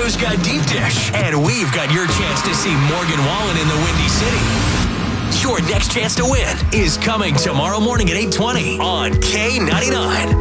Joe's got deep dish, and we've got your chance to see Morgan Wallen in the Windy City. Your next chance to win is coming tomorrow morning at 8:20 on K99.